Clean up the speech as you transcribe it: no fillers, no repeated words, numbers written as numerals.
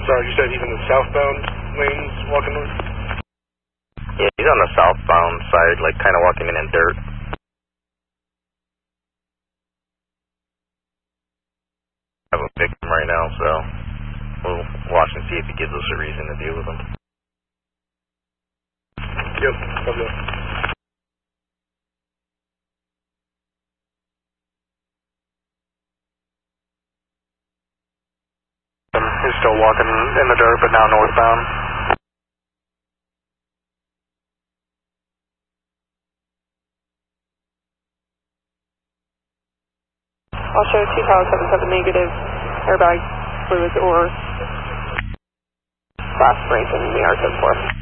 sorry, you said he's in the southbound lanes walking north? Yeah, he's on the southbound side, like kind of walking in dirt. I have a victim right now, so we'll watch and see if he gives us a reason to deal with him. Yep, copy that. He's still walking in the dirt, but now northbound. I'll show 2 Tower 77 negative, airbag fluids or flash break in the R-74.